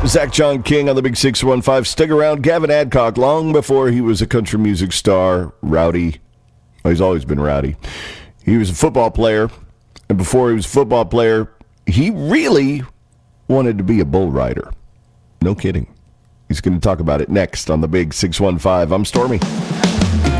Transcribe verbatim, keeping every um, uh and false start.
Zach John King on the Big six one five. Stick around. Gavin Adcock, long before he was a country music star, rowdy. Well, he's always been rowdy. He was a football player, and before he was a football player, he really wanted to be a bull rider. No kidding. He's going to talk about it next on the Big six one five. I'm Stormy.